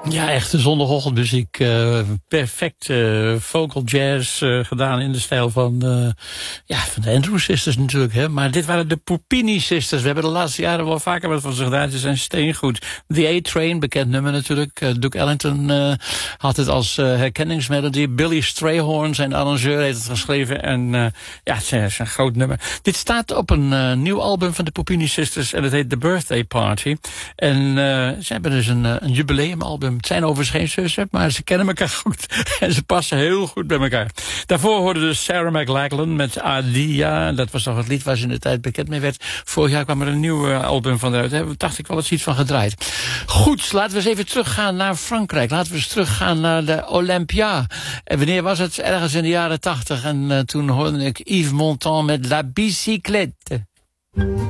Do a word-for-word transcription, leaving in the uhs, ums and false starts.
Ja, echte zondagochtendmuziek. Uh, perfect uh, vocal jazz uh, gedaan in de stijl van, uh, ja, van de Andrews Sisters natuurlijk. Hè? Maar dit waren de Puppini Sisters. We hebben de laatste jaren wel vaker wat van ze gedaan. Ze zijn steengoed. The A-Train, bekend nummer natuurlijk. Uh, Duke Ellington uh, had het als uh, herkenningsmelodie. Billy Strayhorn, zijn arrangeur, heeft het geschreven. En uh, ja, het is een groot nummer. Dit staat op een uh, nieuw album van de Puppini Sisters. En het heet The Birthday Party. En uh, ze hebben dus een, uh, een jubileumalbum. Het zijn overigens geen zussen, maar ze kennen elkaar goed. En ze passen heel goed bij elkaar. Daarvoor hoorden dus Sarah McLachlan met Adia. Dat was toch het lied waar ze in de tijd bekend mee werd. Vorig jaar kwam er een nieuw uh, album van uit. Daar dacht ik wel eens iets van gedraaid. Goed, laten we eens even teruggaan naar Frankrijk. Laten we eens teruggaan naar de Olympia. En wanneer was het? Ergens in de jaren tachtig. En uh, toen hoorde ik Yves Montand met La Bicyclette.